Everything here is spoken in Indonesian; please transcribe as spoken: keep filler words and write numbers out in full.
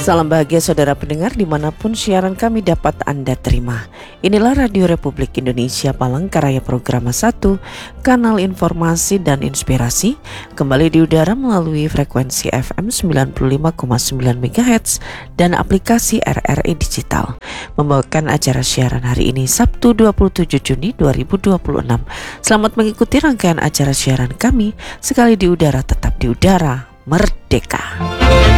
Salam bahagia saudara pendengar dimanapun siaran kami dapat Anda terima. Inilah Radio Republik Indonesia Palangkaraya Programa satu, kanal informasi dan inspirasi, kembali di udara melalui frekuensi F M sembilan puluh lima koma sembilan megahertz dan aplikasi R R I Digital. Membawakan acara siaran hari ini Sabtu dua puluh tujuh Juni dua ribu dua puluh enam. Selamat mengikuti rangkaian acara siaran kami, sekali di udara tetap di udara, merdeka.